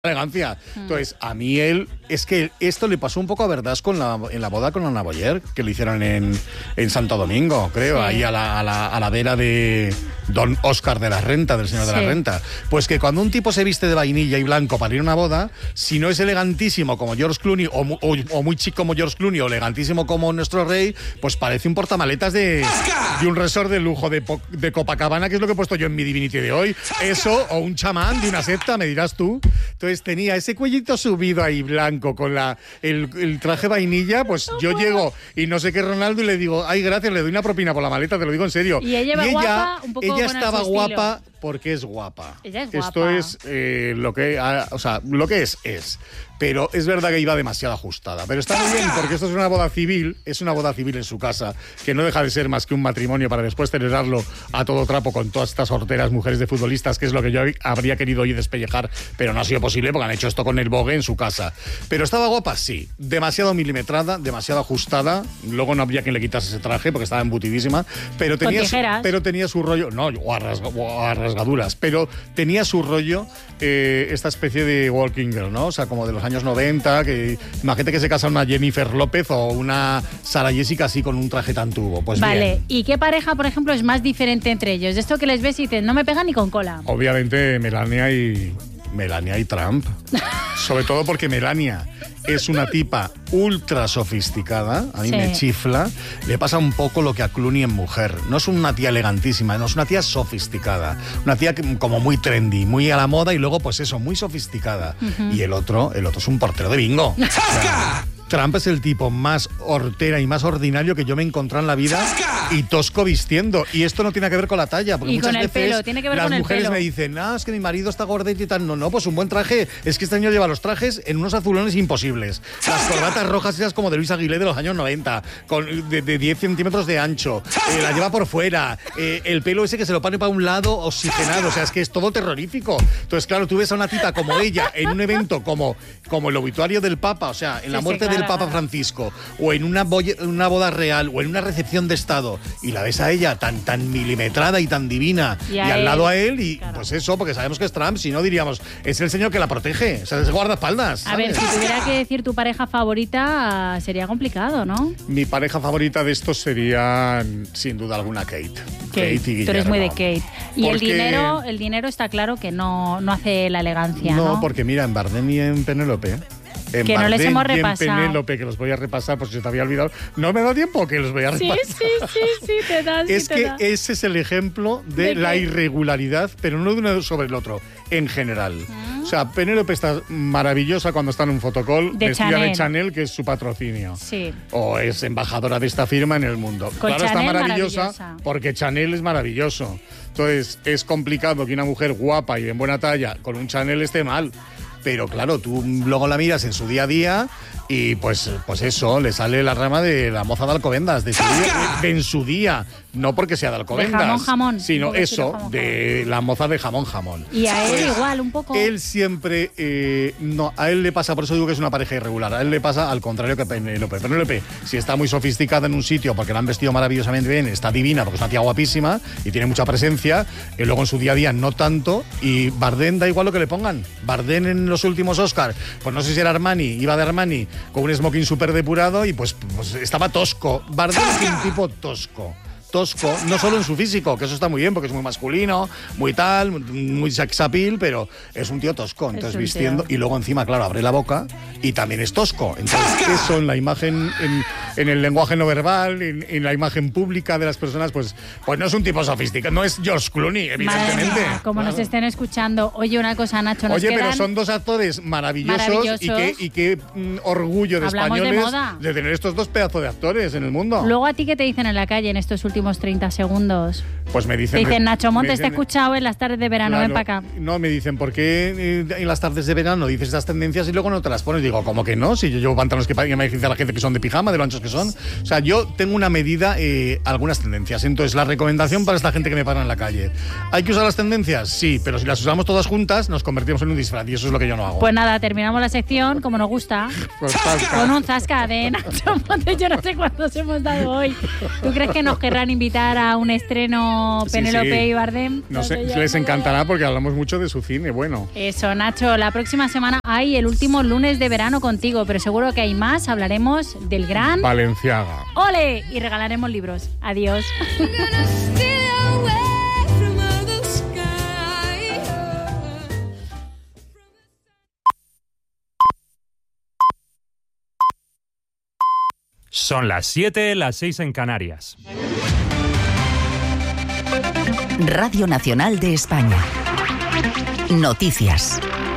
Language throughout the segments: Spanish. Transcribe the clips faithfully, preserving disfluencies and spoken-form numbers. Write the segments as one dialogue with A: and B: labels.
A: elegancia. Entonces, a mí él, es que esto le pasó un poco a Verdasco en la, en la boda con Ana Boyer, que lo hicieron en, en Santo Domingo, creo, sí. ahí a la, a, la, a la vera de Don Óscar de la Renta, del señor sí. de la Renta. Pues que cuando un tipo se viste de vainilla y blanco para ir a una boda, si no es elegantísimo como George Clooney, o, o, o muy chic como George Clooney, o elegantísimo como nuestro rey, pues parece un portamaletas de, de un resort de lujo de, de Copacabana, que es lo que he puesto yo en mi Divinity de hoy. Eso, o un chamán de una secta, me dirás tú. Entonces tenía ese cuellito subido ahí blanco con la el, el traje vainilla, pues no yo puedo. Llego y no sé qué Ronaldo y le digo, ay, gracias, le doy una propina por la maleta, te lo digo en serio.
B: Y ella, y ella, guapa, un poco
A: ella estaba guapa porque es guapa.
B: Ella es guapa.
A: Esto es eh, lo que, ah, o sea, lo que es, es. Pero es verdad que iba demasiado ajustada. Pero está muy bien, porque esto es una boda civil, es una boda civil en su casa, que no deja de ser más que un matrimonio para después celebrarlo a todo trapo con todas estas horteras mujeres de futbolistas, que es lo que yo habría querido hoy despellejar, pero no ha sido posible porque han hecho esto con el Vogue en su casa. Pero estaba guapa, sí. Demasiado milimetrada, demasiado ajustada. Luego no habría quien le quitase ese traje porque estaba embutidísima. Pero tenía, su, pero tenía su rollo, no, o a, rasga, o a rasgaduras, pero tenía su rollo eh, esta especie de walking girl, ¿no? O sea, como de los años noventa, que imagínate que se casa una Jennifer López o una Sara Jessica así con un traje tan tubo. Pues
B: vale,
A: bien.
B: ¿Y qué pareja, por ejemplo, es más diferente entre ellos? De esto que les ves y dices, no me pegan ni con cola.
A: Obviamente Melania y Melania y Trump. Sobre todo porque Melania es una tipa ultra sofisticada, a mí sí. me chifla. Le pasa un poco lo que a Clooney en Mujer. No es una tía elegantísima, no es una tía sofisticada. Una tía como muy trendy, muy a la moda y luego pues eso, muy sofisticada. Uh-huh. Y el otro, el otro es un portero de bingo. O sea, Trump es el tipo más hortera y más ordinario que yo me he encontrado en la vida y tosco vistiendo. Y esto no tiene que ver con la talla, porque
B: y
A: muchas
B: con el
A: veces
B: pelo, tiene que ver
A: las
B: con
A: mujeres
B: el pelo.
A: me dicen, ah, es que mi marido está gordito y tal. No, no, pues un buen traje. Es que este año lleva los trajes en unos azulones imposibles. Las corbatas rojas esas como de Luis Aguilé de los años noventa, con, de, de diez centímetros de ancho. Eh, la lleva por fuera. Eh, el pelo ese que se lo pone para un lado oxigenado. O sea, es que es todo terrorífico. Entonces, claro, tú ves a una tita como ella en un evento como, como el obituario del Papa, o sea, en la sí, muerte sí, claro, del Papa claro. Francisco, o en una, boya, una boda real, o en una recepción de estado, y la ves a ella tan, tan milimetrada y tan divina, y, y al él, lado a él, y claro. pues eso, porque sabemos que es Trump, si no diríamos, es el señor que la protege, o sea, es guardaespaldas. ¿Sabes?
B: A ver, si tuviera que decir tu pareja favorita, sería complicado, ¿no?
A: Mi pareja favorita de estos sería, sin duda alguna, Kate.
B: Kate,
A: Kate y Guillermo.
B: Tú eres muy de Kate. Y
A: porque...
B: el dinero, el dinero está claro que no, no hace la elegancia, ¿no?
A: No, porque mira, en Bardem y en Penélope... En
B: que
A: Bardem
B: no les hemos
A: y en
B: repasado.
A: Penélope, que los voy a repasar por si se te había olvidado. No me da tiempo que los voy a repasar.
B: Sí, sí, sí, sí, te da, sí
A: Es
B: te
A: que
B: da.
A: ese es el ejemplo de, ¿De la irregularidad, pero no de uno sobre el otro, en general. ¿Mm? O sea, Penélope está maravillosa cuando está en un fotocall
B: de
A: vestida
B: Chanel.
A: de Chanel, que es su patrocinio.
B: Sí.
A: O es embajadora de esta firma en el mundo.
B: Con
A: claro,
B: Chanel
A: está maravillosa,
B: maravillosa
A: porque Chanel es maravilloso. Entonces, es complicado que una mujer guapa y en buena talla con un Chanel esté mal. Pero claro, tú luego la miras en su día a día y pues, pues eso, le sale la rama de la moza de Alcobendas, de, su día, de, de en su día, no porque sea de Alcobendas,
B: de jamón, jamón,
A: sino eso,
B: jamón,
A: de
B: jamón.
A: la moza de jamón, jamón.
B: Y a él
A: pues,
B: igual, un poco.
A: Él siempre, eh, no, a él le pasa, por eso digo que es una pareja irregular, a él le pasa al contrario que Penélope. Penélope, si está muy sofisticada en un sitio porque la han vestido maravillosamente bien, está divina porque es una tía guapísima y tiene mucha presencia, y luego en su día a día no tanto, y Bardem da igual lo que le pongan. Bardem en los últimos Oscar, pues no sé si era Armani, iba de Armani con un smoking súper depurado y pues, pues estaba tosco. Bardem es un tipo tosco. Tosco, no solo en su físico, que eso está muy bien porque es muy masculino, muy tal, muy sex appeal, pero es un tío tosco, entonces vistiendo, tío. Y luego encima, claro, abre la boca y también es tosco. Entonces eso en la imagen, en, en el lenguaje no verbal, en, en la imagen pública de las personas, pues, pues no es un tipo sofisticado, no es George Clooney, evidentemente.
B: Mía, como claro. Nos estén escuchando, oye una cosa, Nacho, nos
A: Oye,
B: quedan
A: pero son dos actores maravillosos, maravillosos. y qué, y qué mm, orgullo de
B: Hablamos
A: españoles
B: de, moda.
A: de tener estos dos pedazos de actores en el mundo.
B: Luego a ti, ¿qué te dicen en la calle en estos últimos treinta segundos?
A: Pues me dicen...
B: Te dicen, Nacho Montes,
A: dicen,
B: te he escuchado en las tardes de verano,
A: claro,
B: ven para acá.
A: No, me dicen, ¿por qué en las tardes de verano dices estas tendencias y luego no te las pones? Digo, ¿cómo que no? Si yo llevo pantalones que me dice la gente que son de pijama, de lo anchos que son. O sea, yo tengo una medida, eh, algunas tendencias. Entonces, la recomendación para esta gente que me para en la calle. ¿Hay que usar las tendencias? Sí, pero si las usamos todas juntas, nos convertimos en un disfraz y eso es lo que yo no hago.
B: Pues nada, terminamos la sección como nos gusta.
A: Pues
B: con un zasca de Nacho Montes. Yo no sé cuántos hemos dado hoy. ¿Tú crees que nos querrán invitar a un estreno Penélope
A: sí, sí.
B: y Bardem?
A: No sé, les encantará porque hablamos mucho de su cine, bueno.
B: Eso, Nacho, la próxima semana hay el último lunes de verano contigo, pero seguro que hay más. Hablaremos del gran
A: Valenciaga.
B: ¡Ole! Y regalaremos libros. Adiós.
C: Son las siete, las seis en Canarias.
D: Radio Nacional de España. Noticias.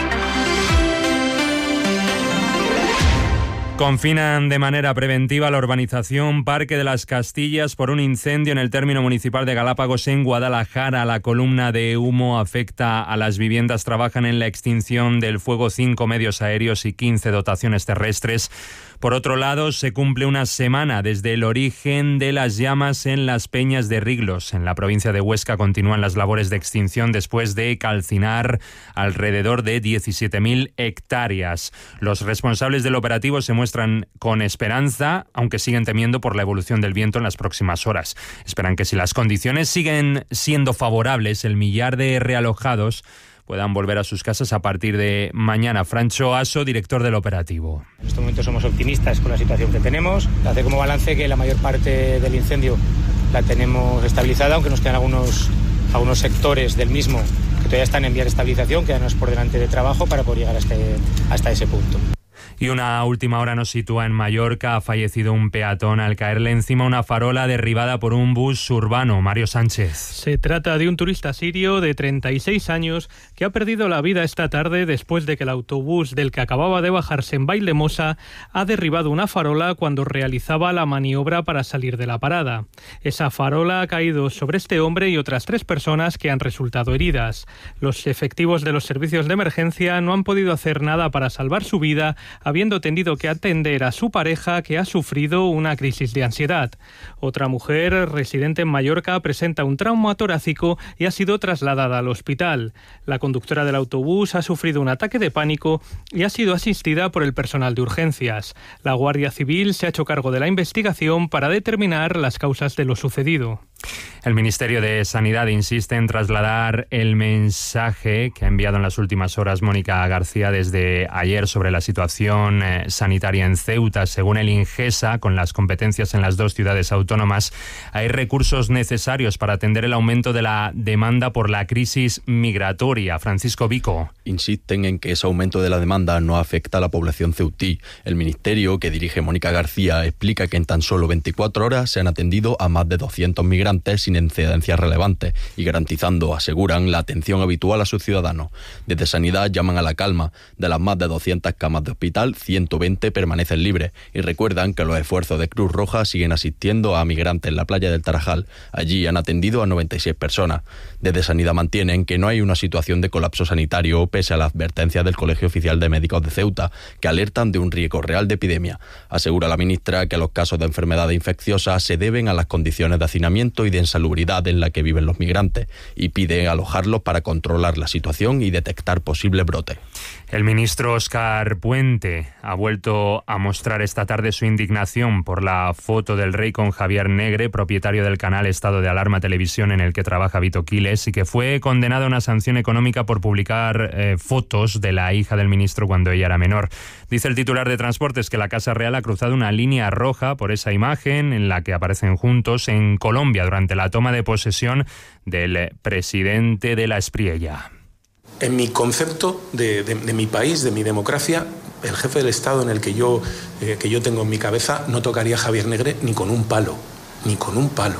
C: Confinan de manera preventiva la urbanización Parque de las Castillas por un incendio en el término municipal de Galápagos en Guadalajara. La columna de humo afecta a las viviendas. Trabajan en la extinción del fuego cinco medios aéreos y quince dotaciones terrestres. Por otro lado, se cumple una semana desde el origen de las llamas en las Peñas de Riglos. En la provincia de Huesca continúan las labores de extinción después de calcinar alrededor de diecisiete mil hectáreas. Los responsables del operativo se muestran con esperanza, aunque siguen temiendo por la evolución del viento en las próximas horas. Esperan que si las condiciones siguen siendo favorables, el millar de realojados puedan volver a sus casas a partir de mañana. Francho Aso, director del operativo.
E: En este momento somos optimistas con la situación que tenemos. Hace como balance que la mayor parte del incendio la tenemos estabilizada, aunque nos quedan algunos, algunos sectores del mismo que todavía están en vía de estabilización, quedanos por delante de trabajo para poder llegar hasta, hasta ese punto.
C: Y una última hora nos sitúa en Mallorca. Ha fallecido un peatón al caerle encima una farola derribada por un bus urbano. Mario Sánchez.
F: Se trata de un turista sirio de treinta y seis años que ha perdido la vida esta tarde después de que el autobús del que acababa de bajarse en Valldemossa ha derribado una farola cuando realizaba la maniobra para salir de la parada. Esa farola ha caído sobre este hombre y otras tres personas que han resultado heridas. Los efectivos de los servicios de emergencia no han podido hacer nada para salvar su vida, habiendo tenido que atender a su pareja que ha sufrido una crisis de ansiedad. Otra mujer, residente en Mallorca, presenta un trauma torácico y ha sido trasladada al hospital. La conductora del autobús ha sufrido un ataque de pánico y ha sido asistida por el personal de urgencias. La Guardia Civil se ha hecho cargo de la investigación para determinar las causas de lo sucedido.
C: El Ministerio de Sanidad insiste en trasladar el mensaje que ha enviado en las últimas horas Mónica García desde ayer sobre la situación eh, sanitaria en Ceuta. Según el INGESA, con las competencias en las dos ciudades autónomas, hay recursos necesarios para atender el aumento de la demanda por la crisis migratoria. Francisco Vico.
G: Insisten en que ese aumento de la demanda no afecta a la población ceutí. El Ministerio, que dirige Mónica García, explica que en tan solo veinticuatro horas se han atendido a más de doscientos migrantes sin incidencias relevantes y garantizando, aseguran, la atención habitual a sus ciudadanos. Desde Sanidad llaman a la calma. De las más de doscientas camas de hospital, ciento veinte permanecen libres y recuerdan que los esfuerzos de Cruz Roja siguen asistiendo a migrantes en la playa del Tarajal. Allí han atendido a noventa y seis personas. Desde Sanidad mantienen que no hay una situación de colapso sanitario pese a la advertencia del Colegio Oficial de Médicos de Ceuta, que alertan de un riesgo real de epidemia. Asegura la ministra que los casos de enfermedades infecciosas se deben a las condiciones de hacinamiento y de insalubridad en la que viven los migrantes y pide alojarlos para controlar la situación y detectar posibles brotes.
C: El ministro Óscar Puente ha vuelto a mostrar esta tarde su indignación por la foto del rey con Javier Negre, propietario del canal Estado de Alarma Televisión en el que trabaja Vito Quiles, y que fue condenado a una sanción económica por publicar eh, fotos de la hija del ministro cuando ella era menor. Dice el titular de Transportes que la Casa Real ha cruzado una línea roja por esa imagen en la que aparecen juntos en Colombia durante la toma de posesión del presidente de la Espriella.
H: En mi concepto de, de, de mi país, de mi democracia, el jefe del Estado en el que yo, eh, que yo tengo en mi cabeza no tocaría a Javier Negre ni con un palo, ni con un palo.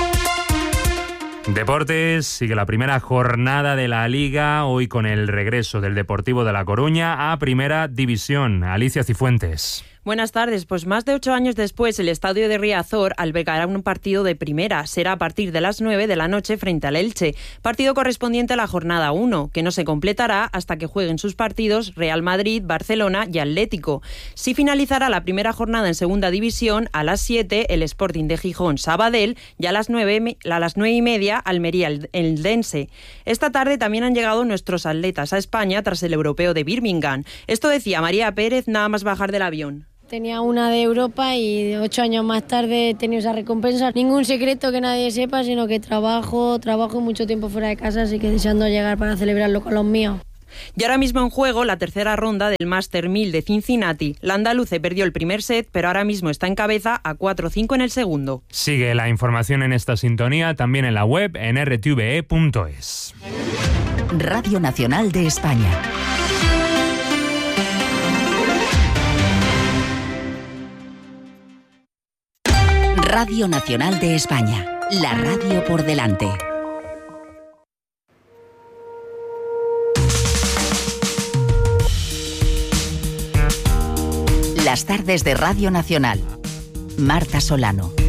C: Deportes, sigue la primera jornada de la Liga, hoy con el regreso del Deportivo de La Coruña a Primera División. Alicia Cifuentes.
I: Buenas tardes. Pues más de ocho años después, el estadio de Riazor albergará un partido de primera. Será a partir de las nueve de la noche frente al Elche. Partido correspondiente a la jornada uno, que no se completará hasta que jueguen sus partidos Real Madrid, Barcelona y Atlético. Si finalizará la primera jornada en segunda división, a las siete el Sporting de Gijón Sabadell y a las nueve, a las nueve y media Almería Eldense. Esta tarde también han llegado nuestros atletas a España tras el europeo de Birmingham. Esto decía María Pérez nada más bajar del avión.
J: Tenía una de Europa y ocho años más tarde he tenido esa recompensa. Ningún secreto que nadie sepa, sino que trabajo, trabajo mucho tiempo fuera de casa, así que deseando llegar para celebrarlo con los míos.
I: Y ahora mismo en juego la tercera ronda del Master mil de Cincinnati. La andaluce perdió el primer set, pero ahora mismo está en cabeza a cuatro cinco en el segundo.
C: Sigue la información en esta sintonía, también en la web en r t v e punto es.
D: Radio Nacional de España. Radio Nacional de España, la radio por delante. Las tardes de Radio Nacional. Marta Solano.